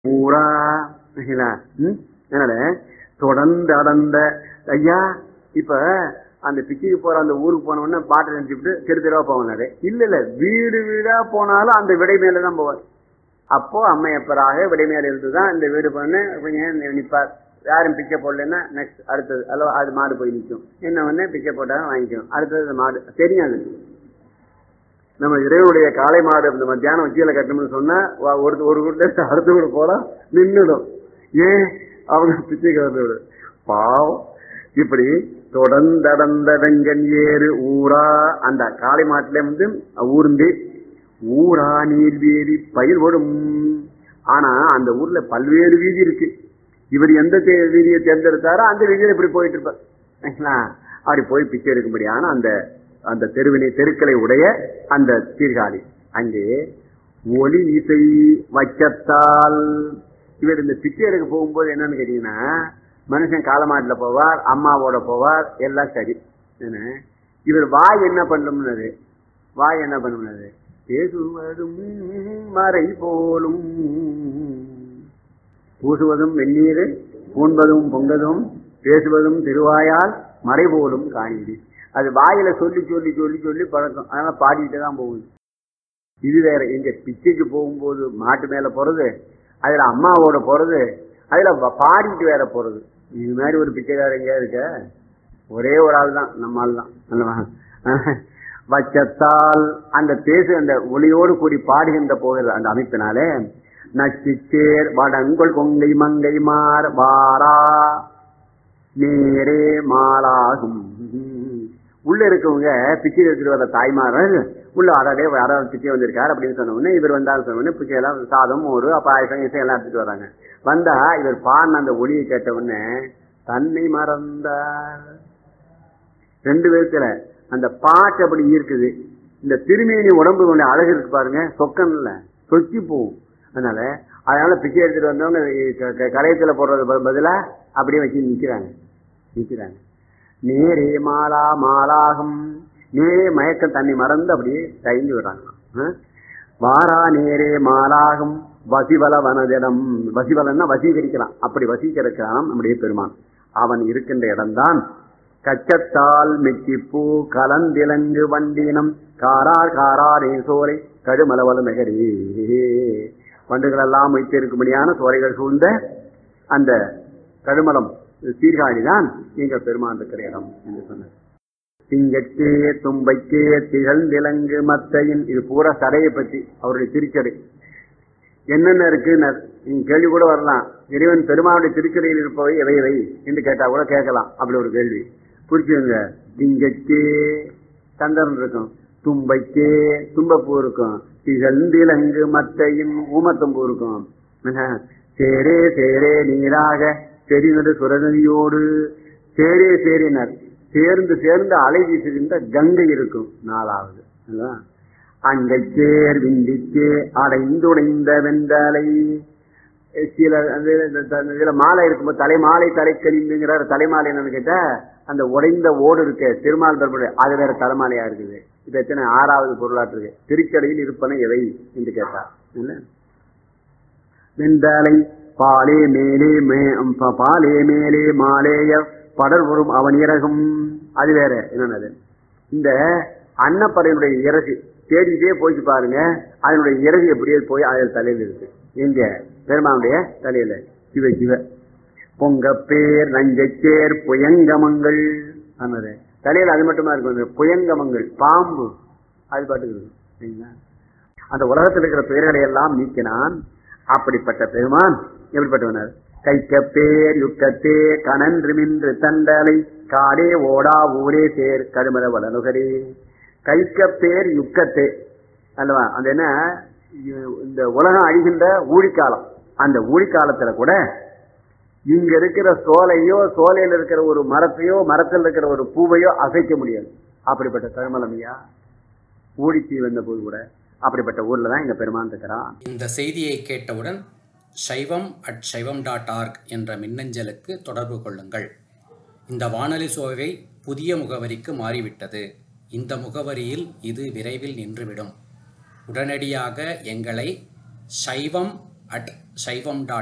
ஊரா அதனால தொடர்ந்து அடர்ந்த ஐயா. இப்ப அந்த பிச்சுக்கு போற அந்த ஊருக்கு போன உடனே பாட்டை நினைச்சுட்டு தெரு தெருவா போவாரு. இல்ல வீடு வீடா போனாலும் அந்த விடை மேலதான் போவார். அப்போ அம்மையப்பராக விடை மேல இருந்துதான் இந்த வீடு பண்ணு கொஞ்சம் நிப்பார். யாரும் பிச்சை போடலன்னா நெக்ஸ்ட் அடுத்தது அல்லவா அது மாடு போய் நிற்கும். என்ன ஒண்ணு பிச்சை போட்டாலும் வாங்கிக்கும். அடுத்தது மாடு தெரியாது. நம்ம இறைவனுடைய காளை மாடு இந்த மத்தியானம் உச்சியில கட்டணும்னு சொன்னா ஒரு வீட்டுல அடுத்த வீடு போல நின்றுடும். ஏன் அவங்க பிச்சைக்கு வந்து பாவம். இப்படி தொடர்ந்தடந்த வெங்கன் ஏறு ஊரா அந்த காளை மாட்டுல வந்து ஊர்ந்து ஊரா நீர்வேதி பயிர் ஓடும். ஆனா அந்த ஊர்ல பல்வேறு வீதி இருக்கு. இவர் எந்த வீதியை தேர்ந்தெடுத்தாரோ அந்த வீதியில இப்படி போயிட்டு இருப்பார். அப்படி போய் பிச்சை எடுக்கும்படியான அந்த அந்த தெருக்களை உடைய அந்த சீர்காழி அங்கே ஒலி இசை வைக்கத்தால் இவர் இந்த பிச்சை எடுக்க போகும்போது என்னன்னு கேட்டீங்கன்னா மனுஷன் காலமாட்டுல போவார், அம்மாவோட போவார், எல்லாம் சரி. இவர் வாய் என்ன பண்ணும்னது பேசுவதும் மறை போலும் பூசுவதும் வெந்நீர் பூண்பதும் பொங்கதும் பேசுவதும் திருவாயால் மறை போலும் காணிடி. அது வாயில சொல்லி சொல்லி சொல்லி சொல்லி பழக்கம். அதனால பாடிக்கிட்டே தான் போகுது. இது வேற. எங்க பிச்சைக்கு போகும்போது மாட்டு மேல போறது, அதுல அம்மாவோட போறது, அதுல பாடிட்டு வேற போறது. இது மாதிரி ஒரு பிச்சைக்காரர் எங்கேயா இருக்க? ஒரே ஒரு ஆள் தான், நம்ம ஆள் தான். வச்சத்தால் அந்த பேசு அந்த ஒளியோடு கூடி பாடுகின்ற போகிறது அந்த அமைப்பினாலே நச்சிச்சேர் வடங்கொள் கொங்கை மங்கை மார் வாரா நேரே மாலாகும். உள்ள இருக்கவங்க பிச்சை எடுத்துட்டு வர தாய்மார்கள் உள்ள அடாவது பிச்சை வந்திருக்காரு அப்படின்னு சொன்ன உடனே இவர் வந்தாலும் சொன்ன உடனே பிச்சை எல்லாம் சாதம் ஒரு பாயசம் இசை எல்லாம் எடுத்துட்டு வர்றாங்க. வந்தா இவர் பாடின அந்த ஒளியை கேட்ட உடனே தன்னை மறந்தார். ரெண்டு பேருக்குல அந்த பாட்டு அப்படி இருக்குது. இந்த திருமேனி உடம்பு கொண்ட அழகு இருக்கு பாருங்க, சொக்கன்ல சொக்கி போகும். அதனால பிச்சை எடுத்துட்டு வந்தவங்க கலையத்துல போடுறது பதிலா அப்படியே வச்சு நிக்கிறாங்க. நேரே மாலா மாலாகும். நேரே மயக்கம் தண்ணி மறந்து அப்படியே தயங்கி விடுறாங்க. வாரா நேரே மாலாகும் வசிவல வனதிடம். வசிவலன்னா வசீகரிக்கலாம். அப்படி வசீகரிக்கலாம் நம்முடைய பெருமான். அவன் இருக்கின்ற இடம்தான் கச்சத்தால் மெச்சிப்பூ கலந்திலங்கு வண்டினம் காரார் காராரே சோலை கடுமலவல நகரே. வண்டுகள் எல்லாம் வைத்திருக்கும்படியான சோலைகள் சூழ்ந்த அந்த கடுமலம் சீர்காழிதான் எங்கள் பெருமான் இருக்கிற இடம் என்று சொன்னார். திங்கட்கே தும்பைக்கே திகழ்ந்திலங்கு மத்தையின். இது பூரா சடையை பற்றி அவருடைய திருச்சடை என்னென்ன இருக்கு நீங்க கேள்வி கூட வரலாம். இறைவன் பெருமானுடைய திருச்சடையில் இருப்பவை எவை எவை என்று கேட்டா கூட கேட்கலாம். அப்படி ஒரு கேள்வி புரிச்சுங்க. திங்கட்கே சந்திரன் இருக்கும், தும்பைக்கே தும்பப்பூ இருக்கும், திகழ்ந்திலங்கு மத்தையின் ஊமத்தம்பூ இருக்கும். சேரே சேரே நீராக செறிநடு சுரநதியோடு சேரே சேரினர் சேர்ந்து சேர்ந்து அலை வீசுகின்ற கங்கை இருக்கும். நாலாவது அங்கைச்சேர் விந்திக்கே அடைந்துடைந்த வெந்தலை. சில இதுல மாலை இருக்கும்போது தலைமாலை தலைக்கழிந்துங்கிறார். தலைமாலை என்னன்னு கேட்டா அந்த உடைந்த ஓடு இருக்கு திருமால் பெருமாள், அது வேற தலைமாலையா இருக்குது. இப்ப எத்தனை 6வது பொருளாற்று இருக்கு. திருச்சடையில் இருப்பன எவை என்று கேட்டார். வெந்தலை பாலே மேலே மாலேய படல் வரும் அவன் இறகும். அது வேற. என்னது இந்த அன்னப்பறையினுடைய இறகு தேடிட்டே போயிட்டு பாருங்க. அதனுடைய இறகு எப்படியே போய் அதில் தலையில் இருக்கு. எங்க பெருமானுடைய தலையில சிவ பொங்கப்பேர் நஞ்சச்சேர் புயங்கமங்கள் ஆனது தலையில. அது மட்டுமா இருக்கும் புயங்கமங்கள் பாம்பு அது பாட்டுக்கு இருக்கு. அந்த உலகத்தில் இருக்கிற பெயர்களை எல்லாம் நீக்கினான். அப்படிப்பட்ட பெருமான் எப்படிப்பட்டவனர்? கைக்கப்பேர் யுக்கத்தே கனன்று மின்று தண்டலை காடே ஓடா ஊரே சேர் கடுமல வளனுகரே. கைக்கப்பேர் யுக்கத்தே அல்லவா? அந்த என்ன இந்த உலகம் அழிகின்ற ஊழிக்காலம். அந்த ஊழிக்காலத்துல கூட இங்க இருக்கிற சோலையோ சோலையில் இருக்கிற ஒரு மரத்தையோ மரத்தில் இருக்கிற ஒரு பூவையோ அசைக்க முடியாது. அப்படிப்பட்ட கருமலமையா ஊழிச்சி வந்த போது கூட அப்படிப்பட்ட ஊர்ல தான் எங்க பெருமான் இருக்கிறான். இந்த செய்தியை கேட்டவுடன் shaivam@shaivam.org என்ற மின்னஞ்சலுக்கு தொடர்பு கொள்ளுங்கள். இந்த வானொலி சோவை புதிய முகவரிக்கு மாறிவிட்டது. இந்த முகவரியில் இது விரைவில் நின்றுவிடும். உடனடியாக எங்களை shaivam@ @shaivam.org